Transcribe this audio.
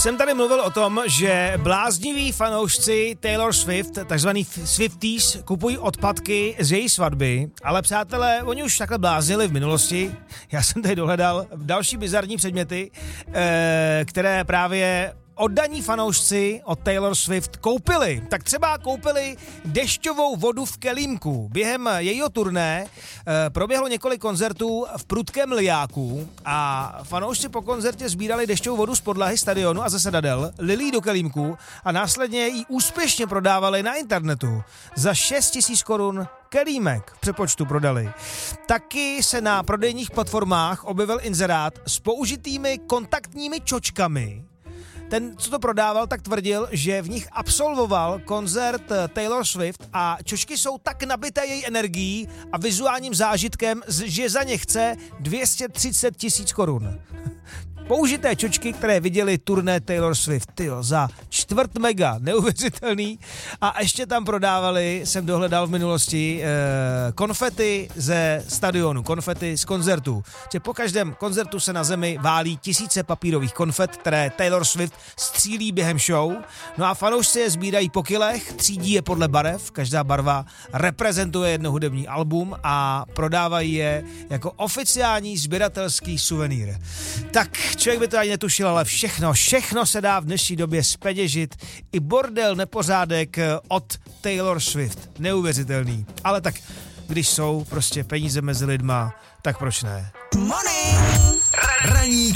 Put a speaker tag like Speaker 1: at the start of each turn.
Speaker 1: jsem tady mluvil o tom, že blázniví fanoušci Taylor Swift, takzvaný Swifties, kupují odpadky z její svatby, ale přátelé, oni už takhle bláznili v minulosti. Já jsem tady dohledal další bizarní předměty, které právě oddaní fanoušci od Taylor Swift koupili. Tak třeba koupili dešťovou vodu v kelímku. Během jejího turné proběhlo několik koncertů v prudkém lijáku a fanoušci po koncertě sbírali dešťovou vodu z podlahy stadionu a ze sedadel, lili do kelímku a následně ji úspěšně prodávali na internetu. Za 6 000 korun kelímek v přepočtu prodali. Taky se na prodejních platformách objevil inzerát s použitými kontaktními čočkami. Ten, co to prodával, tak tvrdil, že v nich absolvoval koncert Taylor Swift a čočky jsou tak nabité její energií a vizuálním zážitkem, že za ně chce 230 000 korun. Použité čočky, které viděli turné Taylor Swift, tyjo, za 250 000, neuvěřitelný. A ještě tam prodávali, jsem dohledal v minulosti, konfety ze stadionu, konfety z koncertů. Po každém koncertu se na zemi válí tisíce papírových konfet, které Taylor Swift střílí během show. No a fanoušci je sbírají po kilech, třídí je podle barev, každá barva reprezentuje jedno hudební album a prodávají je jako oficiální sběratelský suvenýr. Tak člověk by to ani netušil, ale všechno se dá v dnešní době zpeněžit. I bordel, nepořádek od Taylor Swift. Neuvěřitelný. Ale tak, když jsou prostě peníze mezi lidma, tak proč ne?
Speaker 2: Money. Ranní